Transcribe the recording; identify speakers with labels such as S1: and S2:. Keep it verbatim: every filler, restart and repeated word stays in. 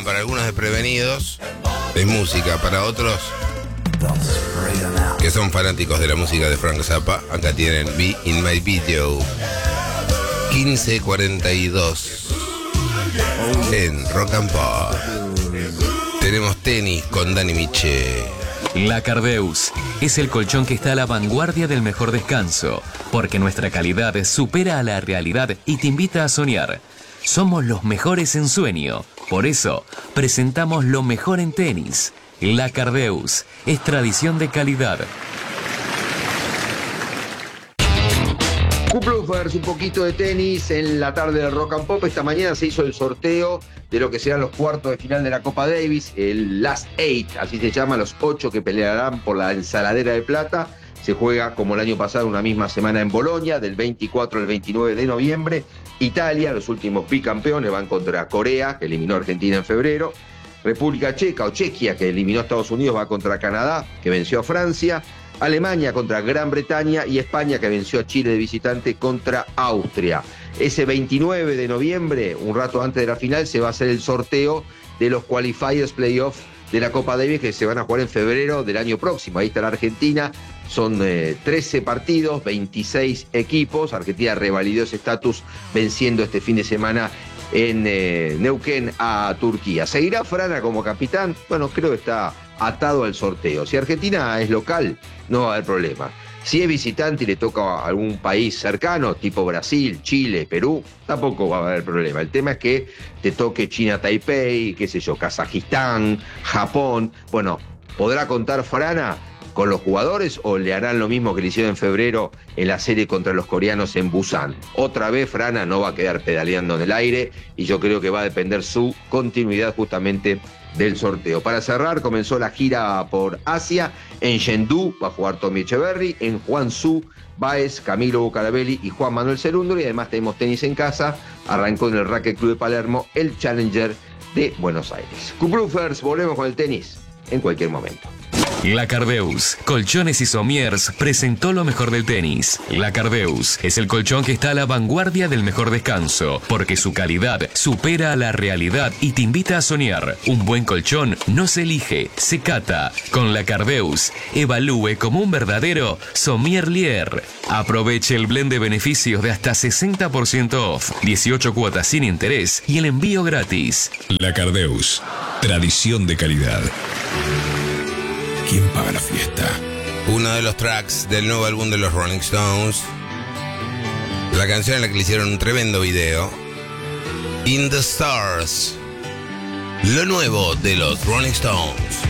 S1: para algunos desprevenidos, es música. Para otros que son fanáticos de la música de Frank Zappa, acá tienen Be In My Video. quince cuarenta y dos en Rock and Pop. Tenemos tenis con Dani Miche.
S2: La Cardeus es el colchón que está a la vanguardia del mejor descanso, porque nuestra calidad supera a la realidad y te invita a soñar. Somos los mejores en sueño, por eso presentamos lo mejor en tenis. La Cardeus es tradición de calidad.
S3: Cuplufers, un poquito de tenis en la tarde de Rock and Pop. Esta mañana se hizo el sorteo de lo que serán los cuartos de final de la Copa Davis, el Last Eight, así se llama, los ocho que pelearán por la ensaladera de plata. Se juega como el año pasado una misma semana en Bolonia, del veinticuatro al veintinueve de noviembre. Italia, los últimos bicampeones, van contra Corea, que eliminó a Argentina en febrero. República Checa o Chequia, que eliminó a Estados Unidos, va contra Canadá, que venció a Francia. Alemania contra Gran Bretaña y España, que venció a Chile de visitante, contra Austria. Ese veintinueve de noviembre, un rato antes de la final, se va a hacer el sorteo de los qualifiers playoffs de la Copa Davis, que se van a jugar en febrero del año próximo. Ahí está la Argentina, son eh, trece partidos, veintiséis equipos. Argentina revalidó ese estatus venciendo este fin de semana en eh, Neuquén a Turquía. ¿Seguirá Frana como capitán? Bueno, creo que está atado al sorteo. Si Argentina es local, no va a haber problema. Si es visitante y le toca a algún país cercano, tipo Brasil, Chile, Perú, tampoco va a haber problema. El tema es que te toque China, Taipei, qué sé yo, Kazajistán, Japón. Bueno, ¿podrá contar Frana con los jugadores o le harán lo mismo que le hicieron en febrero en la serie contra los coreanos en Busan? Otra vez Frana no va a quedar pedaleando en el aire y yo creo que va a depender su continuidad justamente del sorteo. Para cerrar, comenzó la gira por Asia. En Chengdu va a jugar Tommy Echeverry, en Guangzhou, Baez, Camilo Bucarabelli y Juan Manuel Cerúndolo, y además tenemos tenis en casa. Arrancó en el Racket Club de Palermo el Challenger de Buenos Aires. Cuplufers, volvemos con el tenis en cualquier momento.
S2: La Cardeus, Colchones y Somiers, presentó lo mejor del tenis. La Cardeus es el colchón que está a la vanguardia del mejor descanso, porque su calidad supera a la realidad y te invita a soñar. Un buen colchón no se elige, se cata. Con La Cardeus, evalúe como un verdadero sommelier. Aproveche el blend de beneficios de hasta sesenta por ciento off, dieciocho cuotas sin interés y el envío gratis.
S4: La Cardeus, tradición de calidad. ¿Quién paga la fiesta?
S1: Uno de los tracks del nuevo álbum de los Rolling Stones. La canción en la que le hicieron un tremendo video. In the Stars. Lo nuevo de los Rolling Stones.